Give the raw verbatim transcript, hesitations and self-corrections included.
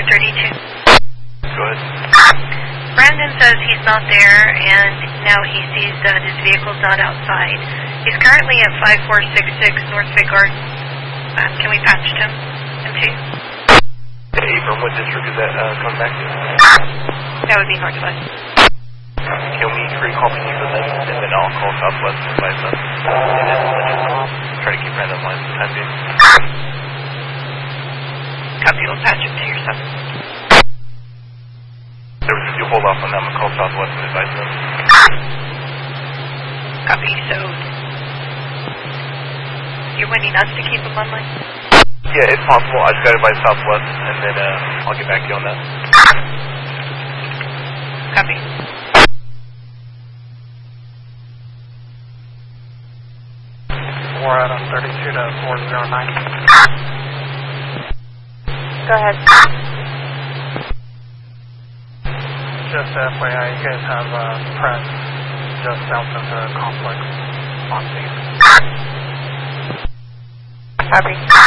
thirty-two. Go ahead. Brandon says he's not there, and now he sees that his vehicle's not outside. He's currently at five four six six North Bay Garden. Uh, can we patch him into? Hey, from what district is that uh, coming back to? That would be Northwest. Can we free call from you for that, and then I'll call Southwest and advise them. And then we'll try to keep random lines for the time being. Copy, we'll patch him to yourself. So you hold off on them and call Southwest and advise them. Copy, so you're wanting us to keep him online? Yeah, if possible. I just got to advise Southwest, and then uh, I'll get back to you on that. Copy. We're at on thirty-two to four zero nine. Go ahead. Just F Y I, you guys have uh, press just south of the complex on scene. Copy.